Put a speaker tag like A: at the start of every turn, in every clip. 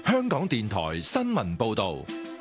A: 香港電台新聞報道。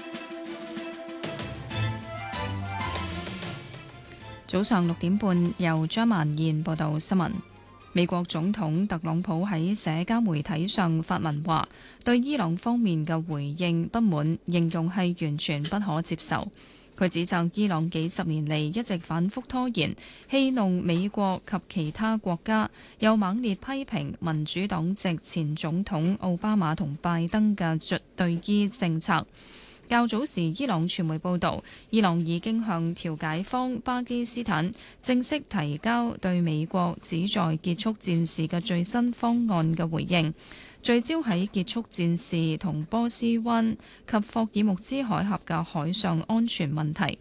B: 早上6點半，由張曼燕報道新聞。美國總統特朗普喺社交媒體上發文話，對伊朗方面嘅回應不滿，形容係完全不可接受。佢指責伊朗幾十年嚟一直反覆拖延，戲弄美國及其他國家，又猛烈批評民主黨籍前總統奧巴馬同拜登嘅對伊政策。較早時，伊朗傳媒報導，伊朗已經向調解方巴基斯坦正式提交對美國旨在結束戰事嘅最新方案嘅回應，聚焦喺結束戰事同波斯灣及霍爾木茲海峽嘅海上安全問題。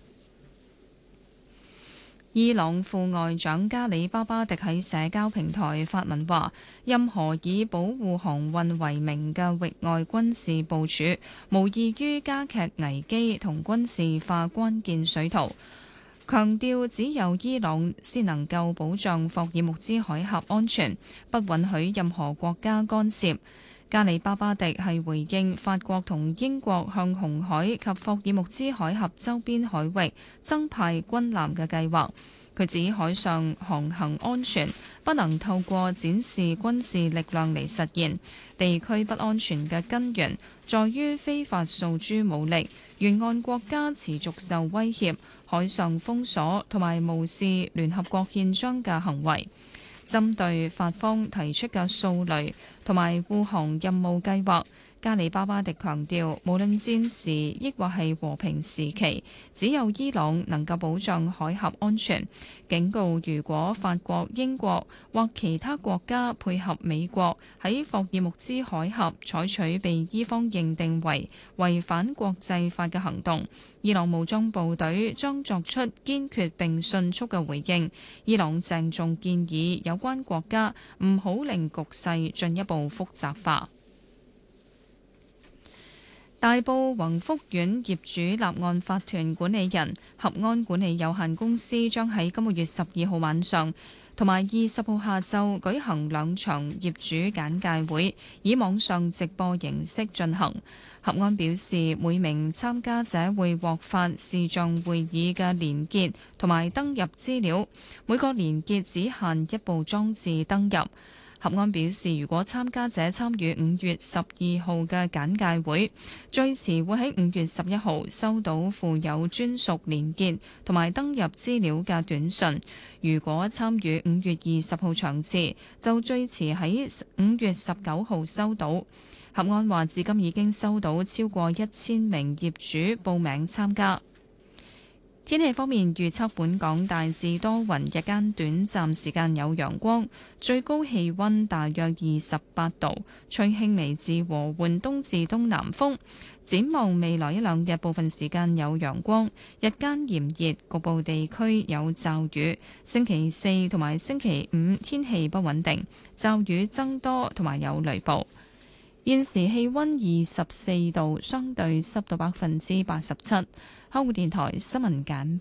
B: 伊朗副外長加里巴巴迪喺社交平台發文話，任何以保護航運為名嘅域外軍事部署，無異於加劇危機同軍事化關鍵水途，強調只有伊朗先能夠保障霍爾木茲海峽安全，不允許任何國家干涉。加里巴巴迪係回應法國同英國向紅海及霍爾木茲海峽周邊海域增派軍艦嘅計劃。佢指海上航行安全不能透過展示軍事力量嚟實現，地區不安全嘅根源在於非法訴諸武力，沿岸國家持續受威脅，海上封鎖同埋無視聯合國憲章嘅行為。針對法方提出嘅掃雷同埋護航任務計劃，加里巴巴迪強調，無論戰時抑或係和平時期，只有伊朗能夠保障海峽安全。警告，如果法國、英國或其他國家配合美國喺霍爾木茲海峽採取被伊方認定為違反國際法嘅行動，伊朗武裝部隊將作出堅決並迅速嘅回應。伊朗鄭重建議有關國家唔好令局勢進一步複雜化。大埔宏福苑業主立案法團管理人合安管理有限公司將喺今個月12號晚上同埋20號下晝舉行2場業主簡介會，以網上直播形式進行。合安表示，每名參加者會獲發視像會議嘅連結同埋登入資料，每個連結只限一部裝置登入。合安表示，如果參加者參與5月12號嘅簡介會，最遲會喺5月11號收到附有專屬連結同埋登入資料嘅短訊。如果參與5月20號場次，就最遲喺5月19號收到。合安話，至今已經收到超過1000名業主報名參加。天氣方面，預測本港大致多雲，日間短暫時間有陽光，最高氣溫大約28度，吹輕微至和緩東至東南風。展望未來1-2日，部分時間有陽光，日間炎熱，局部地區有驟雨。星期4同埋星期5天氣不穩定，驟雨增多同埋有雷暴。現時氣溫24度，相對濕度87%。香港電台新聞簡報